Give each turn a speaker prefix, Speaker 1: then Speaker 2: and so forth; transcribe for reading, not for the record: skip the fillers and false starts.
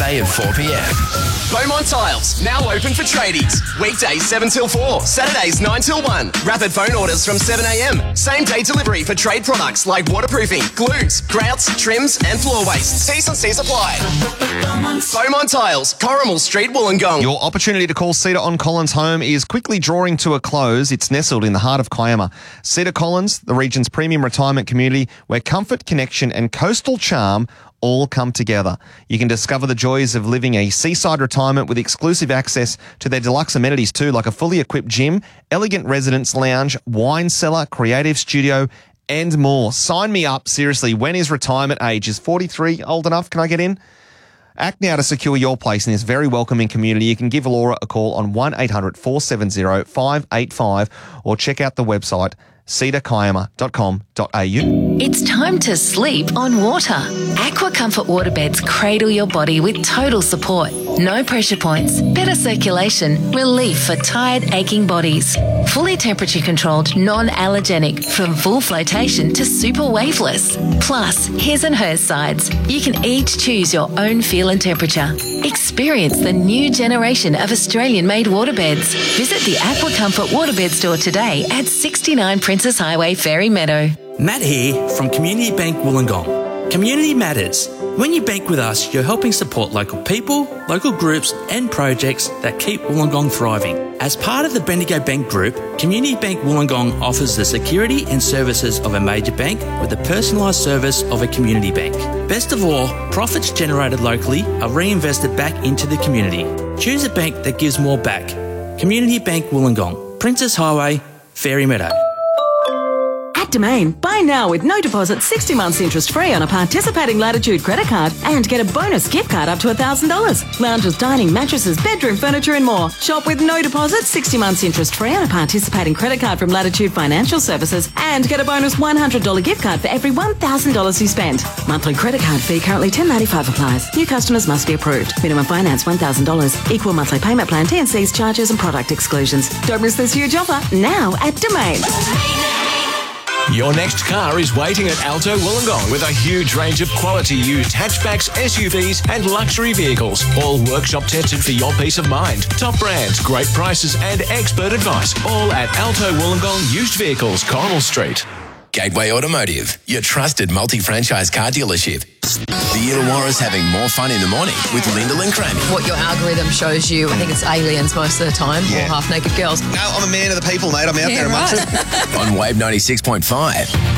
Speaker 1: Saturday at 4 p.m.
Speaker 2: Beaumont Tiles, now open for tradies. Weekdays 7 till 4, Saturdays 9 till 1. Rapid phone orders from 7 a.m. Same day delivery for trade products like waterproofing, glues, grouts, trims and floor waste. T's and C's apply. Beaumont Tiles, Corrimal Street, Wollongong.
Speaker 3: Your opportunity to call Cedar on Collins home is quickly drawing to a close. It's nestled in the heart of Kiama. Cedar Collins, the region's premium retirement community where comfort, connection and coastal charm all come together. You can discover the joys of living a seaside retirement with exclusive access to their deluxe amenities too, like a fully equipped gym, elegant residence lounge, wine cellar, creative studio and more. Sign me up. Seriously, when is retirement age? Is 43 old enough? Can I get in? Act now to secure your place in this very welcoming community. You can give Laura a call on 1-800-470-585 or check out the website cedarkiama.com.au.
Speaker 4: It's time to sleep on water. Aqua Comfort waterbeds cradle your body with total support. No pressure points, better circulation, relief for tired, aching bodies. Fully temperature controlled, non-allergenic, from full flotation to super waveless. Plus, his and hers sides. You can each choose your own feel and temperature. Experience the new generation of Australian-made waterbeds. Visit the Aqua Comfort waterbed store today at 69 Princess Highway, Fairy Meadow.
Speaker 5: Matt here from Community Bank Wollongong. Community matters. When you bank with us, you're helping support local people, local groups and projects that keep Wollongong thriving. As part of the Bendigo Bank Group, Community Bank Wollongong offers the security and services of a major bank with the personalised service of a community bank. Best of all, profits generated locally are reinvested back into the community. Choose a bank that gives more back. Community Bank Wollongong, Princess Highway, Fairy Meadow.
Speaker 6: At Domain, buy now with no deposit, 60 months interest free on a participating Latitude credit card and get a bonus gift card up to $1,000. Lounges, dining, mattresses, bedroom furniture and more. Shop with no deposit, 60 months interest free on a participating credit card from Latitude Financial Services and get a bonus $100 gift card for every $1,000 you spend. Monthly credit card fee currently $10.95 applies. New customers must be approved. Minimum finance $1,000. Equal monthly payment plan, T&Cs, charges and product exclusions. Don't miss this huge offer now at Domain.
Speaker 1: Your next car is waiting at Alto Wollongong with a huge range of quality used hatchbacks, SUVs and luxury vehicles, all workshop tested for your peace of mind. Top brands, great prices and expert advice, all at Alto Wollongong Used Vehicles, Corrimal Street.
Speaker 7: Gateway Automotive, your trusted multi-franchise car dealership. The Illawarra's having more fun in the morning with Lyndall and Crammy.
Speaker 8: What your algorithm shows you, I think it's aliens most of the time, or half-naked girls.
Speaker 3: No, I'm a man of the people, mate. I'm out there amongst it.
Speaker 7: On Wave 96.5.